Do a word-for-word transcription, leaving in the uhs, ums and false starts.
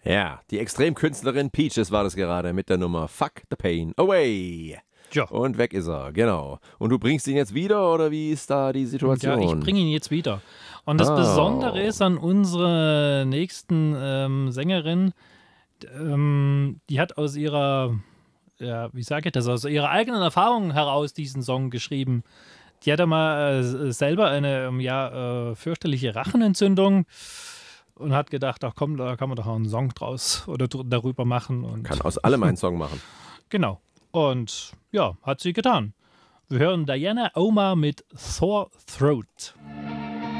Ja, die Extremkünstlerin Peaches war das gerade mit der Nummer Fuck the Pain Away. Ja. Und weg ist er, genau. Und du bringst ihn jetzt wieder oder wie ist da die Situation? Ja, ich bringe ihn jetzt wieder. Und das Oh. Besondere ist an unserer nächsten ähm, Sängerin, ähm, die hat aus ihrer, ja, wie sage ich das, aus ihrer eigenen Erfahrung heraus diesen Song geschrieben. Die hatte mal äh, selber eine ähm, ja, äh, fürchterliche Rachenentzündung und hat gedacht, ach komm, da kann man doch auch einen Song draus oder dr- darüber machen. Und Kann aus allem einen Song machen. genau. Und ja, hat sie getan. Wir hören Diana Omar mit Sore Throat.